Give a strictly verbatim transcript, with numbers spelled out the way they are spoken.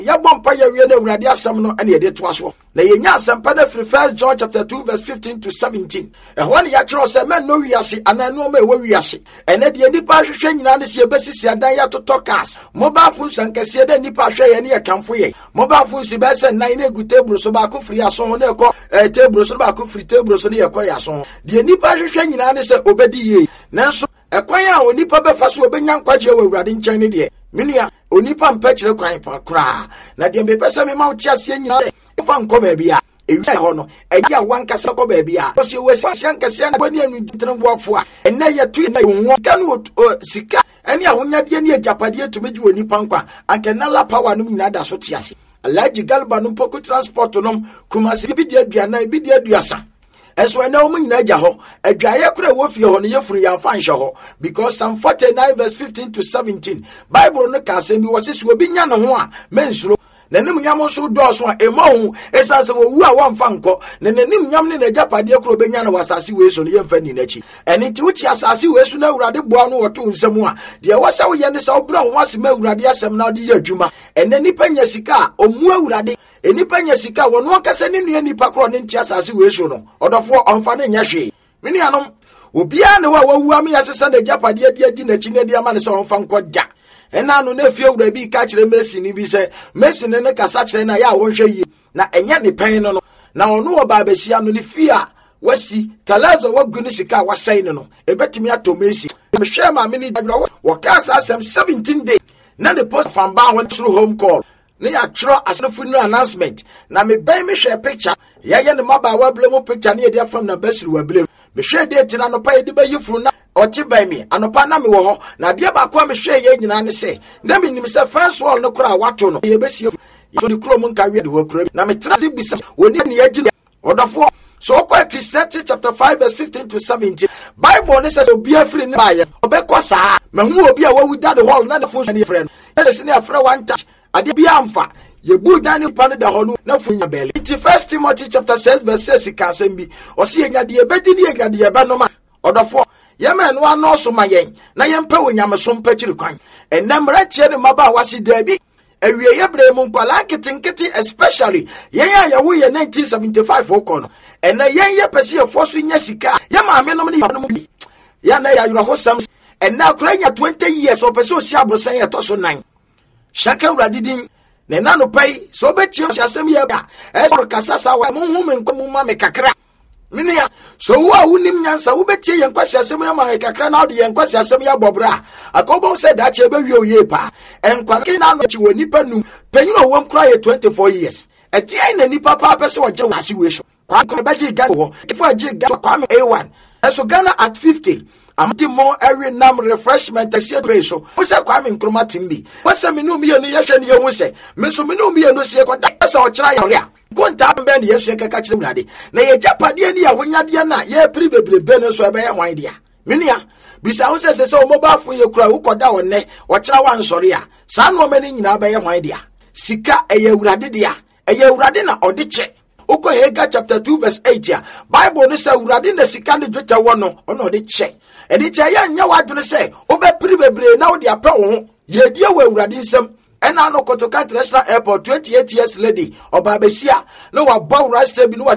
ya bompa ya wie na Awurade asɛm no ene yede to aso na yenya asɛmpa na firi First John chapter two verse fifteen to seventeen ehwo ne ya kyerɛ sɛ men no wiase ananu ma ewo wiase ene de nipa hwehwɛ nyina ne se besisi adan ya totɔ cars mobile phone sankɛse de nipa hwɛ ye ne ye kamfo ye mobile phone si bɛ sɛ nan na egu table so ba ko firi aso ho na ekɔ table so ba ko firi table so ne ekɔ ya so de nipa hwehwɛ nyina ne sɛ obedi ye nanso ekwan a onipa bɛfa so obenya nkwagye wɔ Awurade nkyɛn ne de minia onipa mpɛkyerɛ kwan pa kra na de mbepɛsɛ me ma wo tiasie nyina fa nkɔ ba bia ewi ho no eyi a wankasa kɔ ba bia so we sian kase na bani anu trenboafo a enne ye tu na wo kanu sika ene ahonyade ne agapade etumi gye onipa nkwa ankenala power no nyina da so tiase alaji galba no poku transport no kumasi bi de aduana bi de aduasa eso ene o nyina gya ho adwaye kura wo fie ho no yefuru ya fa nhye ho because Psalm forty-nine verse fifteen to seventeen Bible no ka se bi wo se obi nya ne ho a mensuro nanim nyam so dɔɔso a emahu esanse wo wu a wonfa nkɔ na nanim nyam ne najapade kro benya na wasase we so no yemfa ni nachi eni ti wuti asase we so na Awurade boa no woto nsɛm a de wasa wo ye ne sa obra ho asem Awurade asɛm na de adwuma ene nipa nya sika omu Awurade enipa nya sika wono akasa ne nua nipa kro ne nti asase we so no odofo onfa ne nya hwe mini anom obia ne wa wawu am yasesa najapade de adi nachi ne de ama ne so onfa nkɔ ja ena no na fie Awura bi ka kyerɛ Messi ni bi sɛ Messi ne ne kasa kyerɛ na ya wonhwɛ yi na enya ne pen no no na ɔno wɔ baabesia no ne fie a wasi talazo wagu ne sika wasɛn no ebetimi ato Messi mehwɛ ma me ni Awura wɔ ka sa asɛm seventeen day na the post fan ba ho through home call ne ya kyerɛ asɛfo no announcement na me ban me hwɛ picture ya ye ne maba wa blemu picture ne yɛ from na Basiri wa blemu mehwɛ date na no pa yɛ de ba yifuru na ɔte by me anopa na me wo ho na de ba kwa me hwɛ ye nyina ne se na me nim se first wall no kora wato no ye besi so de kro mu nka we de wo kro na me trase bisa woni ne yagina odofo so okwa Ecclesiastes chapter five verse fifteen to seventeen Bible ne says obi afiri ne baye obekɔ saa mahu obi a wawu da the hall na the phone ne friend yes ne afra one touch ade bi amfa ye bu dani pa ne da hɔ no na funya bele it First Timothy chapter six verse six ka asɛm bi ɔse enya de ebedi ne enya de eba no ma odofo yema no ano so ma yen na yempa wonyameso mpakiri kwan enamra tie ne maba wase dabi awie yebre mu nkwala nketinketi especially yen ya yawo ye nineteen seventy-five okɔ no ena yen ye pese ye foso nya sika yema ame no ne no ya na ya yuro hosam ena kura nya twenty years o pese o si abrosan ye to so nine shaka Awurade din na na no pai so betie asem ye ba e so kasa sa wa mu hu me nkomu ma me kakra minia so wo a wonim nyansa wo betie yen kwasi asem ya ma kakra na ode yen kwasi asem ya bobra akobo se da che be wie oye pa enkwa ke na no chi woni panu panyin o wom kra ye twenty-four years e ti ai na nipa pa pa se wo je wasi we so kwa ko be ji ga ho ifo ji ga kwa me A one eso Ghana at fifty amti mo every nam refreshment se be so wo se kwa me nkroma timbi wo se me no mi ye no ye hwe ne ye hu se me so me no mi ye no se ko da se o kira ya ria konta mbe ne yesu keka kire Awurade na ye japade ne ya wonyade na ye pri bebrebe ne so ebe ye hwan dia minia bisa ho se se o mobile phone ye kura wo koda wonne wo kira wan sori a sa no mani nyina be ye hwan dia sika eye Awurade dia eye Awurade na ode che oko Haggai chapter two verse eight ya Bible ne se Awurade na sika ne dweta wo no ono ode che eni che ya nya wadwene se obe pri bebre na wo dia pa wo ho ye die wo Awurade nsem ena no Kotoka International Airport twenty-eight years lady oba besia no wa bow right step no